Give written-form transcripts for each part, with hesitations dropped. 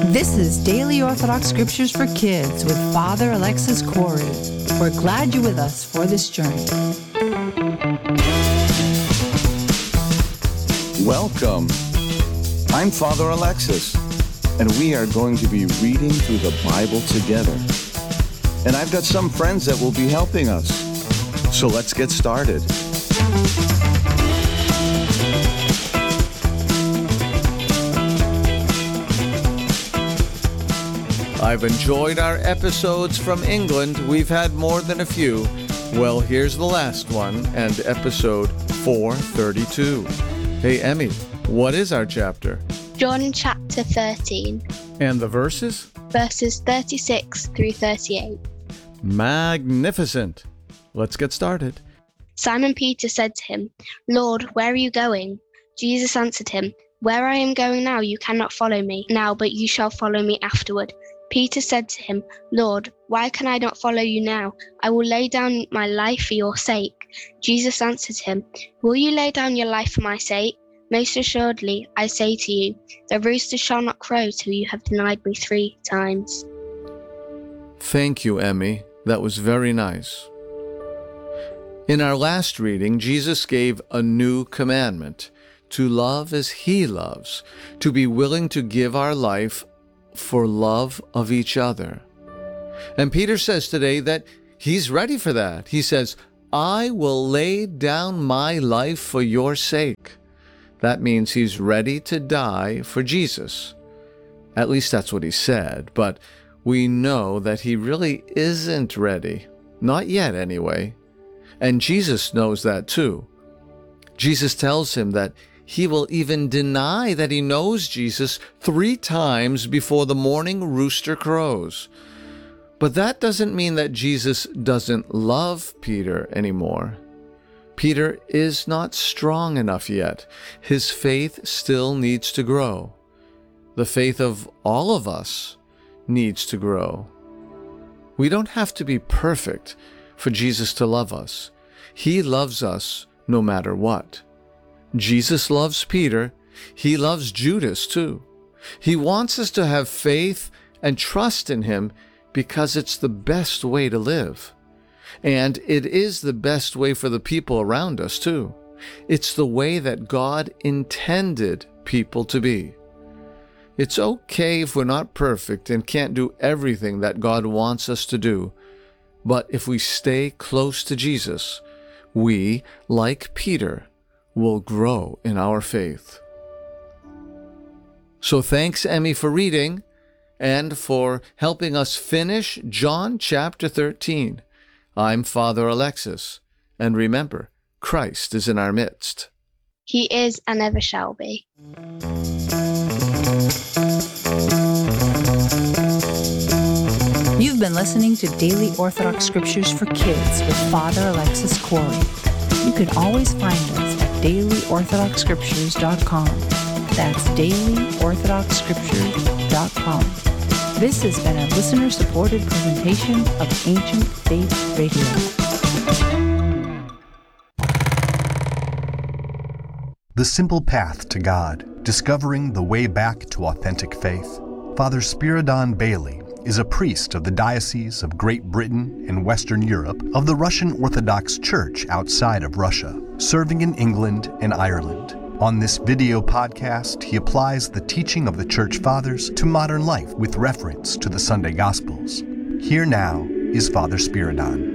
This is Daily Orthodox Scriptures for Kids with Father Alexis Corey. We're glad you're with us for this journey. Welcome. I'm Father Alexis, and we are going to be reading through the Bible together. And I've got some friends that will be helping us. So let's get started. I've enjoyed our episodes from England. We've had more than a few. Well, here's the last one, and episode 432. Hey, Emmy, what is our chapter? John chapter 13. And the verses? Verses 36 through 38. Magnificent. Let's get started. Simon Peter said to him, "Lord, where are you going?" Jesus answered him, "Where I am going now, you cannot follow me now, but you shall follow me afterward." Peter said to him, "Lord, why can I not follow you now? I will lay down my life for your sake." Jesus answered him, "Will you lay down your life for my sake? Most assuredly, I say to you, the rooster shall not crow till you have denied me 3 times. Thank you, Emmy. That was very nice. In our last reading, Jesus gave a new commandment: to love as He loves, to be willing to give our life for love of each other. And Peter says today that he's ready for that. He says, "I will lay down my life for your sake." That means he's ready to die for Jesus. At least that's what he said, but we know that he really isn't ready. Not yet, anyway. And Jesus knows that too. Jesus tells him that he will even deny that he knows Jesus 3 times before the morning rooster crows. But that doesn't mean that Jesus doesn't love Peter anymore. Peter is not strong enough yet. His faith still needs to grow. The faith of all of us needs to grow. We don't have to be perfect for Jesus to love us. He loves us no matter what. Jesus loves Peter. He loves Judas too. He wants us to have faith and trust in him because it's the best way to live. And it is the best way for the people around us too. It's the way that God intended people to be. It's okay if we're not perfect and can't do everything that God wants us to do. But if we stay close to Jesus, we, like Peter, will grow in our faith. So thanks, Emmy, for reading and for helping us finish John chapter 13. I'm Father Alexis, and remember, Christ is in our midst. He is and ever shall be. You've been listening to Daily Orthodox Scriptures for Kids with Father Alexis Corey. You can always find us at dailyorthodoxscriptures.com. That's dailyorthodoxscriptures.com. This has been a listener-supported presentation of Ancient Faith Radio. The Simple Path to God, Discovering the Way Back to Authentic Faith. Father Spiridon Bailey is a priest of the Diocese of Great Britain and Western Europe of the Russian Orthodox Church outside of Russia, serving in England and Ireland. On this video podcast, he applies the teaching of the Church Fathers to modern life with reference to the Sunday Gospels. Here now is Father Spiridon.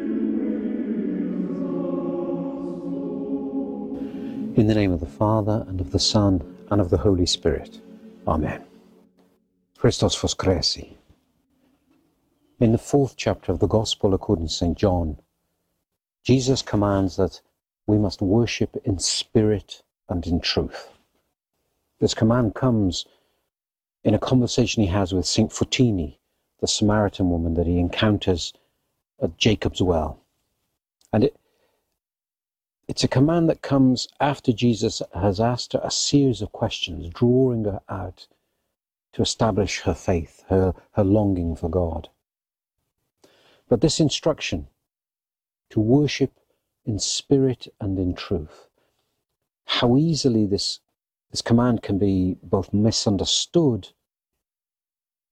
In the name of the Father, and of the Son, and of the Holy Spirit. Amen. Christos Voskresi. In the 4th chapter of the Gospel according to St. John, Jesus commands that we must worship in spirit and in truth. This command comes in a conversation he has with St. Fotini, the Samaritan woman that he encounters at Jacob's well. And it's a command that comes after Jesus has asked her a series of questions, drawing her out to establish her faith, her longing for God. But this instruction to worship in spirit and in truth, how easily this command can be both misunderstood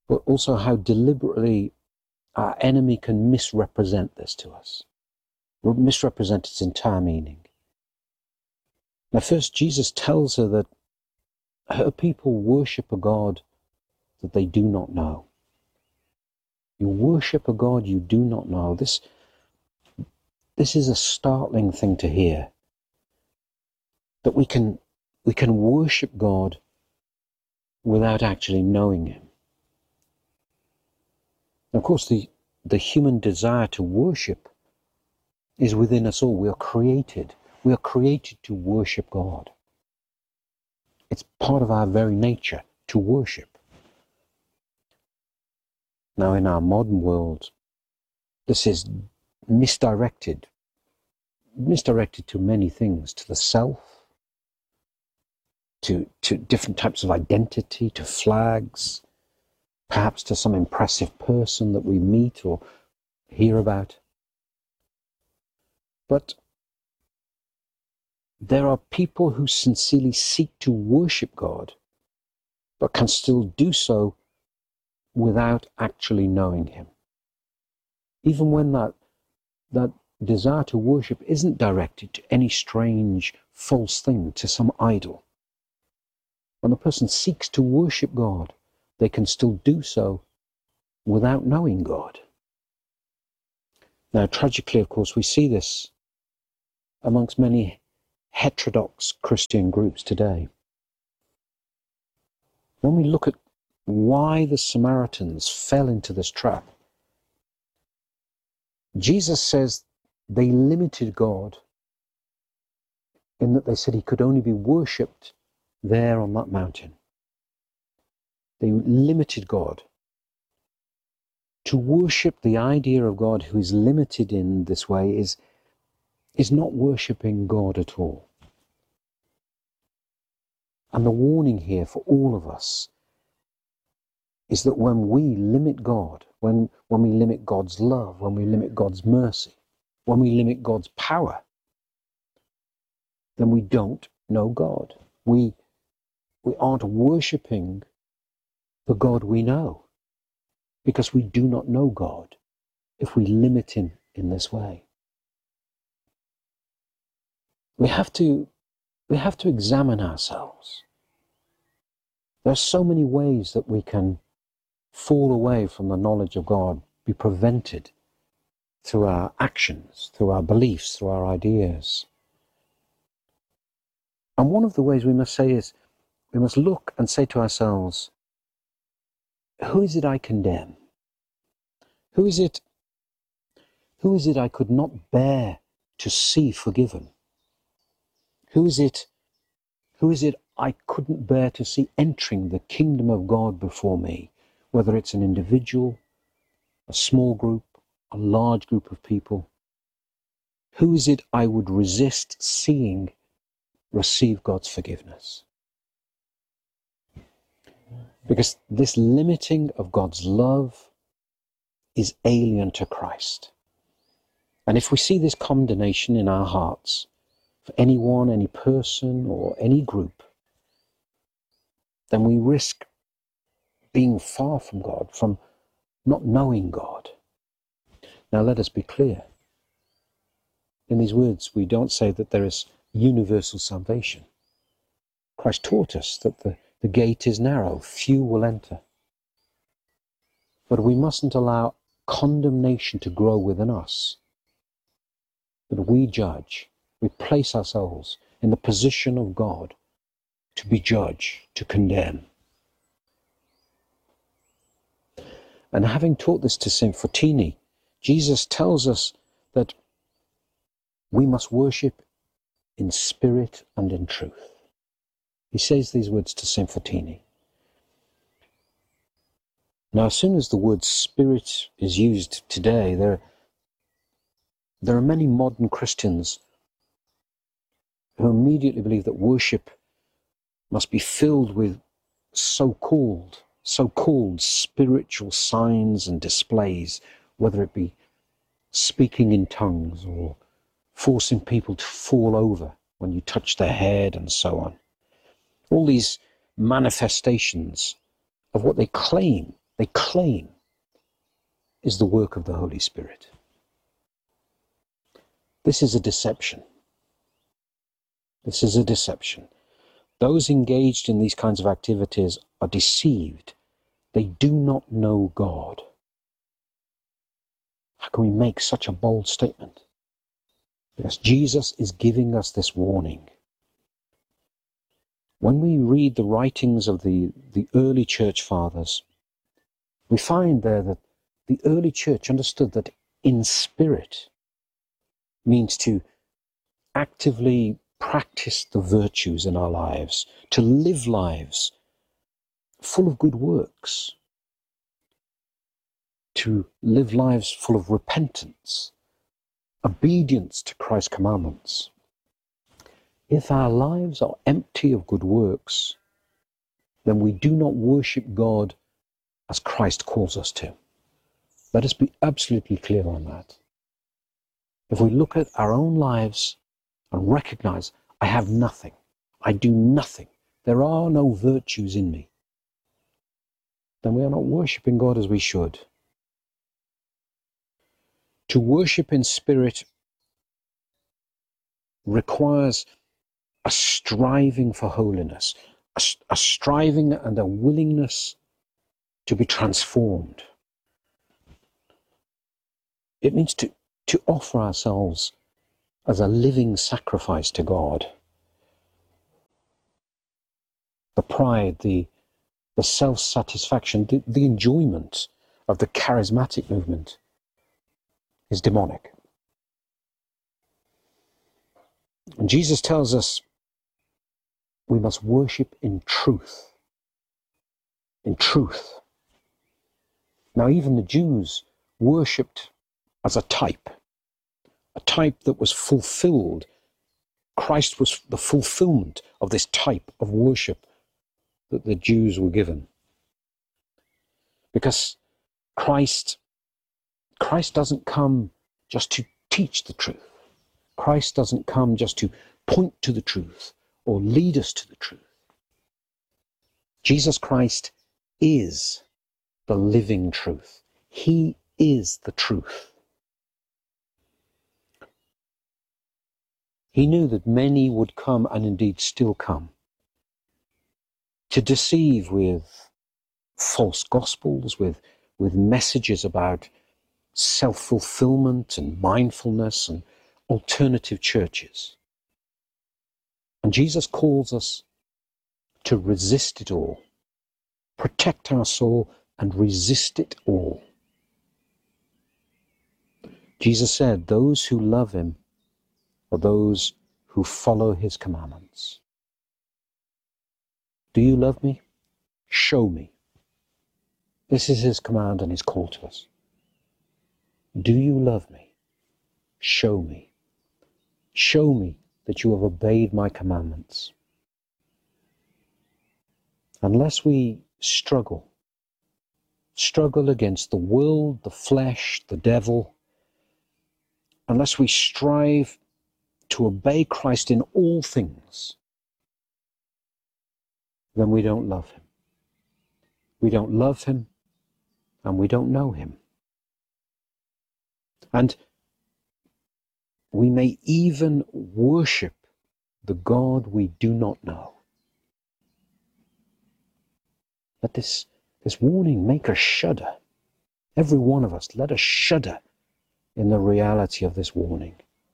but also how deliberately our enemy can misrepresent this to us, misrepresent its entire meaning. Now, first, Jesus tells her that her people worship a God that they do not know. You worship a God you do not know. This is a startling thing to hear, that we can worship God without actually knowing him. Of course, the human desire to worship is within us all. We are created to worship God. It's part of our very nature to worship. Now, in our modern world, this is misdirected to many things, to the self, to different types of identity, to flags, perhaps to some impressive person that we meet or hear about. But there are people who sincerely seek to worship God, but can still do so without actually knowing him. Even when that desire to worship isn't directed to any strange, false thing, to some idol. When a person seeks to worship God, they can still do so without knowing God. Now, tragically, of course, we see this amongst many heterodox Christian groups today. When we look at why the Samaritans fell into this trap, Jesus says they limited God in that they said he could only be worshipped there on that mountain. They limited God. To worship the idea of God who is limited in this way is not worshipping God at all. And the warning here for all of us is that when we limit God, when we limit God's love, when we limit God's mercy, when we limit God's power, then we don't know God. We aren't worshipping the God we know, because we do not know God if we limit him in this way. We have to examine ourselves. There are so many ways that we can fall away from the knowledge of God, be prevented through our actions, through our beliefs, through our ideas. And one of the ways we must say is, we must look and say to ourselves, who is it I condemn? Who is it I could not bear to see forgiven? Who is it I couldn't bear to see entering the kingdom of God before me? Whether it's an individual, a small group, a large group of people. Who is it I would resist seeing receive God's forgiveness? Because this limiting of God's love is alien to Christ. And if we see this condemnation in our hearts, for anyone, any person, or any group, then we risk being far from God, from not knowing God. Now let us be clear. In these words, we don't say that there is universal salvation. Christ taught us that the gate is narrow, few will enter. But we mustn't allow condemnation to grow within us. That we judge, we place ourselves in the position of God to be judge, to condemn. And having taught this to Saint Fotini, Jesus tells us that we must worship in spirit and in truth. He says these words to Saint Fotini. Now, as soon as the word spirit is used today, there are many modern Christians who immediately believe that worship must be filled with so-called spiritual signs and displays, whether it be speaking in tongues or forcing people to fall over when you touch their head and so on. All these manifestations of what they claim they claim is the work of the Holy Spirit. This is a deception. This is a deception. Those engaged in these kinds of activities are deceived. They do not know God. How can we make such a bold statement? Because Jesus is giving us this warning. When we read the writings of the early church fathers, we find there that the early church understood that in spirit means to actively practice the virtues in our lives, to live lives full of good works, to live lives full of repentance, obedience to Christ's commandments. If our lives are empty of good works, then we do not worship God as Christ calls us to. Let us be absolutely clear on that. If we look at our own lives and recognize, I have nothing, I do nothing, there are no virtues in me, then we are not worshiping God as we should. To worship in spirit requires a striving for holiness, a striving and a willingness to be transformed. It means to offer ourselves as a living sacrifice to God. The pride, the self-satisfaction, the enjoyment of the charismatic movement is demonic. And Jesus tells us we must worship in truth. In truth. Now, even the Jews worshipped as a type that was fulfilled. Christ was the fulfillment of this type of worship that the Jews were given. Because Christ doesn't come just to teach the truth. Christ doesn't come just to point to the truth or lead us to the truth. Jesus Christ is the living truth. He is the truth. He knew that many would come, and indeed still come, to deceive with false gospels, with messages about self-fulfillment and mindfulness and alternative churches. And Jesus calls us to resist it all, protect our soul and resist it all. Jesus said, those who love him are those who follow his commandments. Do you love me? Show me. This is his command and his call to us. Do you love me? Show me. Show me that you have obeyed my commandments. Unless we struggle against the world, the flesh, the devil, unless we strive to obey Christ in all things, then we don't love him. We don't love him, and we don't know him. And we may even worship the God we do not know. Let this warning make us shudder. Every one of us, let us shudder in the reality of this warning.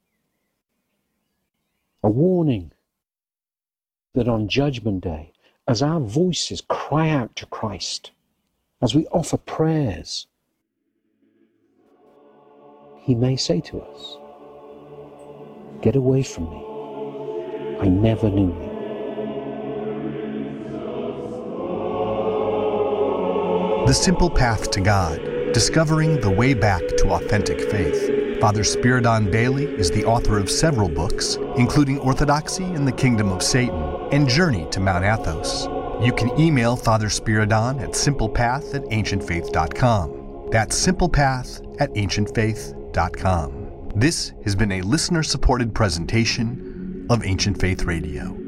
A warning that on Judgment Day, as our voices cry out to Christ, as we offer prayers, he may say to us, get away from me, I never knew you. The Simple Path to God, Discovering the Way Back to Authentic Faith. Father Spiridon Bailey is the author of several books, including Orthodoxy in the Kingdom of Satan and Journey to Mount Athos. You can email Father Spiridon at simplepath@ancientfaith.com. That's simplepath@ancientfaith.com. This has been a listener-supported presentation of Ancient Faith Radio.